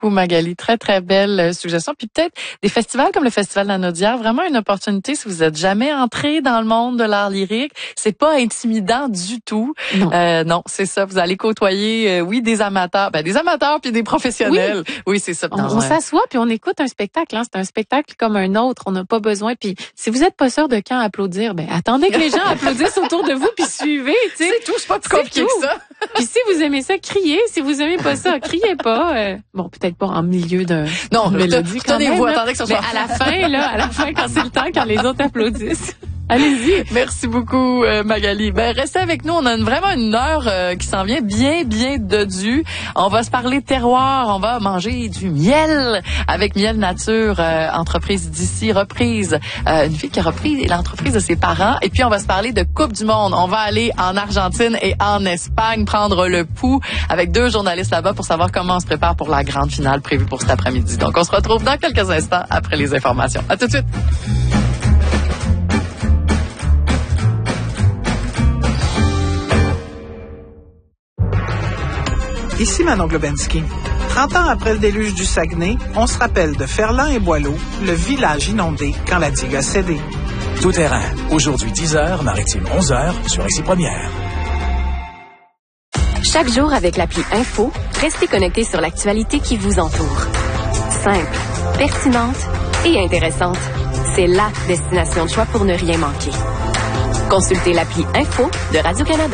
beaucoup, Magali. Très, très belle suggestion. Puis peut-être des festivals comme le Festival de la Naudière, vraiment une opportunité si vous êtes jamais entré dans le monde de l'art lyrique. C'est pas intimidant du tout. Non. Non, c'est ça. Vous allez côtoyer, des amateurs. Des amateurs puis des professionnels. Oui, c'est ça. On s'assoit puis on écoute un spectacle. Hein. C'est un spectacle comme un autre. On n'a pas besoin. Puis si vous êtes pas sûr de quand applaudir, attendez que les gens applaudissent autour de vous puis suivez. Tu sais. C'est tout. C'est pas plus compliqué que ça. Puis si vous aimez ça, criez. Si vous aimez pas ça, criez pas. Peut-être pas en milieu de mélodie quand même. Tenez-vous, attendez que ça soit. Mais à la fin, quand c'est le temps, quand les autres applaudissent. Allez-y. Merci beaucoup, Magali. Restez avec nous. On a vraiment une heure qui s'en vient bien dodue. On va se parler terroir. On va manger du miel avec Miel Nature, entreprise d'ici, reprise. Une fille qui a repris l'entreprise de ses parents. Et puis, on va se parler de Coupe du Monde. On va aller en Argentine et en Espagne prendre le pouls avec 2 journalistes là-bas pour savoir comment on se prépare pour la grande finale prévue pour cet après-midi. Donc, on se retrouve dans quelques instants après les informations. À tout de suite. Ici Manon Globensky. 30 ans après le déluge du Saguenay, on se rappelle de Ferland et Boileau, le village inondé quand la digue a cédé. Tout terrain. Aujourd'hui 10h, Maritime 11h sur Ici Première. Chaque jour avec l'appli Info, restez connectés sur l'actualité qui vous entoure. Simple, pertinente et intéressante. C'est la destination de choix pour ne rien manquer. Consultez l'appli Info de Radio-Canada.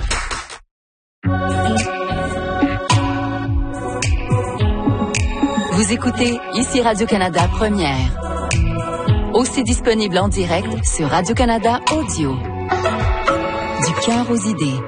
Vous écoutez Ici Radio-Canada Première. Aussi disponible en direct sur Radio-Canada Audio. Du cœur aux idées.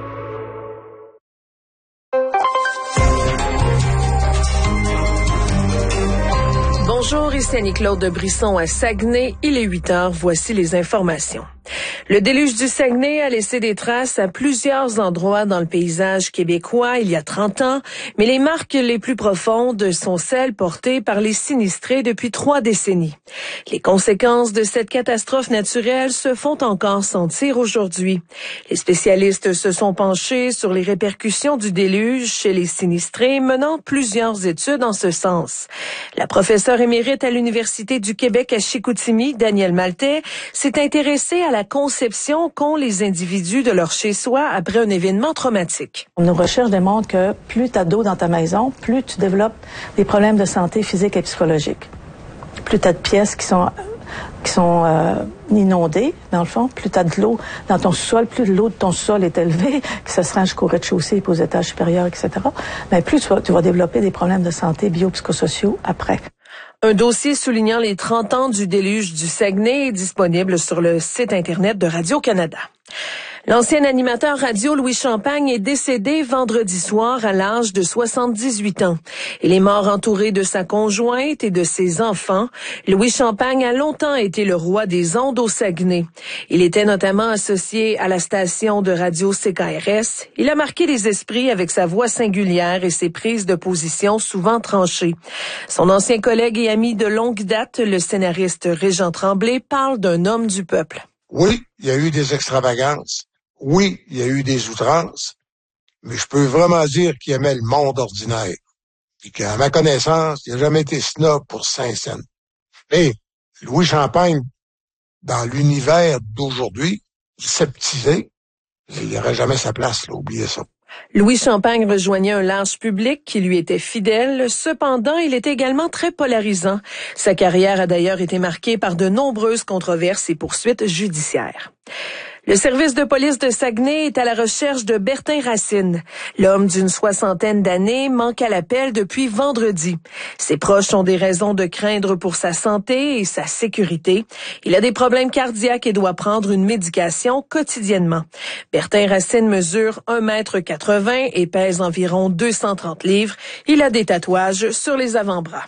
Bonjour, ici Annie-Claude de Brisson à Saguenay. Il est 8h, voici les informations. Le déluge du Saguenay a laissé des traces à plusieurs endroits dans le paysage québécois il y a 30 ans, mais les marques les plus profondes sont celles portées par les sinistrés depuis 3 décennies. Les conséquences de cette catastrophe naturelle se font encore sentir aujourd'hui. Les spécialistes se sont penchés sur les répercussions du déluge chez les sinistrés, menant plusieurs études en ce sens. La professeure émérite à l'Université du Québec à Chicoutimi, Danielle Maltais, s'est intéressée à la conception qu'ont les individus de leur chez-soi après un événement traumatique. Nos recherches démontrent que plus tu as d'eau dans ta maison, plus tu développes des problèmes de santé physique et psychologique. Plus tu as de pièces qui sont inondées, dans le fond, plus tu as de l'eau dans ton sous-sol, plus l'eau de ton sous-sol est élevée, que ça se rend jusqu'au rez-de-chaussée et aux étages supérieurs, etc., mais plus tu vas développer des problèmes de santé biopsychosociaux après. Un dossier soulignant les 30 ans du déluge du Saguenay est disponible sur le site Internet de Radio-Canada. L'ancien animateur radio Louis Champagne est décédé vendredi soir à l'âge de 78 ans. Il est mort entouré de sa conjointe et de ses enfants. Louis Champagne a longtemps été le roi des ondes au Saguenay. Il était notamment associé à la station de radio CKRS. Il a marqué les esprits avec sa voix singulière et ses prises de position souvent tranchées. Son ancien collègue et ami de longue date, le scénariste Régent Tremblay, parle d'un homme du peuple. Oui, il y a eu des extravagances. Oui, il y a eu des outrances, mais je peux vraiment dire qu'il aimait le monde ordinaire. Et qu'à ma connaissance, il n'a jamais été snob pour Saint-Saëns. Mais Louis Champagne, dans l'univers d'aujourd'hui, sceptisé, il n'y aurait jamais sa place, là, oubliez ça. Louis Champagne rejoignait un large public qui lui était fidèle. Cependant, il est également très polarisant. Sa carrière a d'ailleurs été marquée par de nombreuses controverses et poursuites judiciaires. Le service de police de Saguenay est à la recherche de Bertin Racine. L'homme d'une 60aine d'années manque à l'appel depuis vendredi. Ses proches ont des raisons de craindre pour sa santé et sa sécurité. Il a des problèmes cardiaques et doit prendre une médication quotidiennement. Bertin Racine mesure 1,80 m et pèse environ 230 livres. Il a des tatouages sur les avant-bras.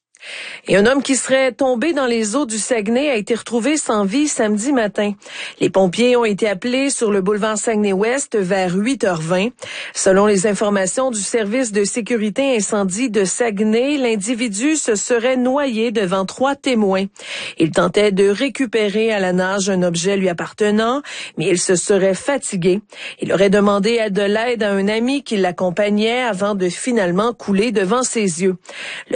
Et un homme qui serait tombé dans les eaux du Saguenay a été retrouvé sans vie samedi matin. Les pompiers ont été appelés sur le boulevard Saguenay-Ouest vers 8h20. Selon les informations du service de sécurité incendie de Saguenay, l'individu se serait noyé devant 3 témoins. Il tentait de récupérer à la nage un objet lui appartenant, mais il se serait fatigué. Il aurait demandé de l'aide à un ami qui l'accompagnait avant de finalement couler devant ses yeux.